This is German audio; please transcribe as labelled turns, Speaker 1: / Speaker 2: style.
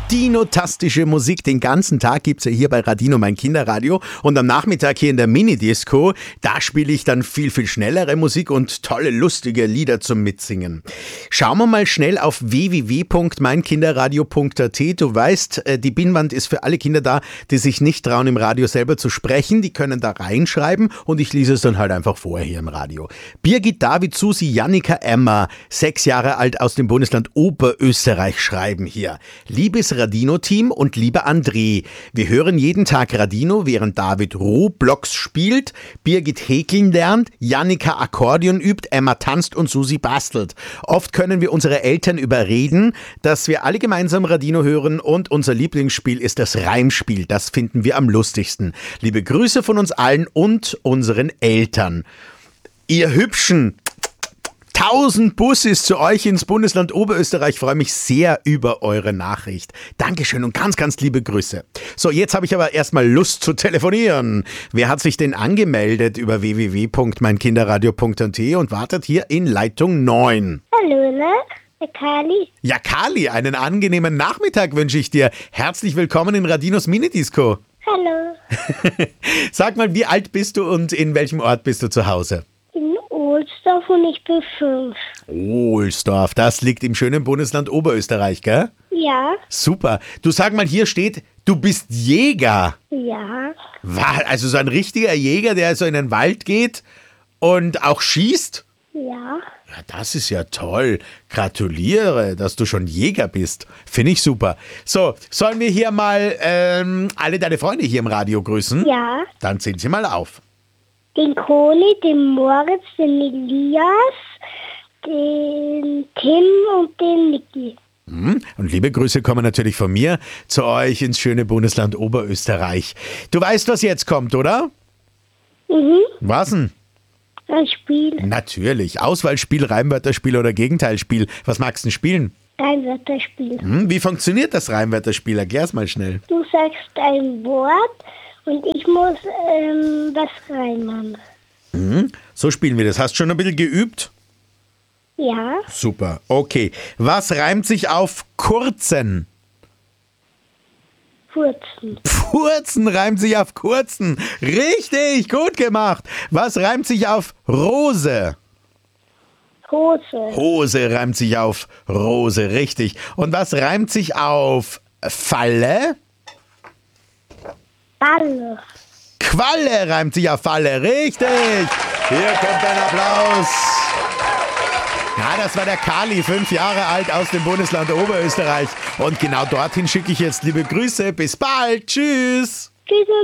Speaker 1: radinotastische Musik. Den ganzen Tag gibt's ja hier bei Radino, mein Kinderradio. Und am Nachmittag hier in der Mini-Disco, da spiele ich dann viel, viel schnellere Musik und tolle, lustige Lieder zum Mitsingen. Schauen wir mal schnell auf www.meinkinderradio.at. Du weißt, die Pinnwand ist für alle Kinder da, die sich nicht trauen, im Radio selber zu sprechen. Die können da reinschreiben und ich lese es dann halt einfach vor hier im Radio. Birgit, David, Susi, Jannika, Emma, 6 Jahre alt aus dem Bundesland Oberösterreich schreiben hier. Liebes Radino-Team und lieber André, wir hören jeden Tag Radino, während David Roblox spielt, Birgit häkeln lernt, Jannika Akkordeon übt, Emma tanzt und Susi bastelt. Oft können wir unsere Eltern überreden, dass wir alle gemeinsam Radino hören und unser Lieblingsspiel ist das Reimspiel. Das finden wir am lustigsten. Liebe Grüße von uns allen und unseren Eltern. Ihr Hübschen, 1000 Bussis zu euch ins Bundesland Oberösterreich. Ich freue mich sehr über eure Nachricht. Dankeschön und ganz, ganz liebe Grüße. So, jetzt habe ich aber erstmal Lust zu telefonieren. Wer hat sich denn angemeldet über www.meinkinderradio.at und wartet hier in Leitung 9?
Speaker 2: Hallo, ne? Der Kali.
Speaker 1: Ja, Kali, einen angenehmen Nachmittag wünsche ich dir. Herzlich willkommen in Radinos Minidisco.
Speaker 2: Hallo.
Speaker 1: Sag mal, wie alt bist du und in welchem Ort bist du zu Hause?
Speaker 2: In Ohlsdorf und ich bin 5.
Speaker 1: Ohlsdorf, das liegt im schönen Bundesland Oberösterreich, gell?
Speaker 2: Ja.
Speaker 1: Super. Du, sag mal, hier steht, du bist Jäger.
Speaker 2: Ja.
Speaker 1: Also so ein richtiger Jäger, der so in den Wald geht und auch schießt?
Speaker 2: Ja.
Speaker 1: Ja, das ist ja toll. Gratuliere, dass du schon Jäger bist. Finde ich super. So, sollen wir hier mal alle deine Freunde hier im Radio grüßen?
Speaker 2: Ja.
Speaker 1: Dann zähl sie mal auf.
Speaker 2: Den Koni, den Moritz, den Elias, den Tim und den Niki.
Speaker 1: Und liebe Grüße kommen natürlich von mir zu euch ins schöne Bundesland Oberösterreich. Du weißt, was jetzt kommt, oder?
Speaker 2: Mhm.
Speaker 1: Was denn?
Speaker 2: Ein Spiel.
Speaker 1: Natürlich. Auswahlspiel, Reimwörterspiel oder Gegenteilspiel. Was magst du denn spielen?
Speaker 2: Reimwörterspiel.
Speaker 1: Wie funktioniert das Reimwörterspiel? Erklär's mal schnell.
Speaker 2: Du sagst ein Wort und ich muss was reimen.
Speaker 1: So spielen wir das. Hast du schon ein bisschen geübt?
Speaker 2: Ja.
Speaker 1: Super. Okay. Was reimt sich auf kurzen?
Speaker 2: Furzen.
Speaker 1: Furzen reimt sich auf kurzen. Richtig, gut gemacht. Was reimt sich auf Rose?
Speaker 2: Hose.
Speaker 1: Hose reimt sich auf Rose, richtig. Und was reimt sich auf Falle?
Speaker 2: Balle.
Speaker 1: Qualle reimt sich auf Falle, richtig. Hier kommt ein Applaus. Ja, das war der Kali, 5 Jahre alt aus dem Bundesland Oberösterreich. Und genau dorthin schicke ich jetzt liebe Grüße. Bis bald. Tschüss.
Speaker 2: Tschüss.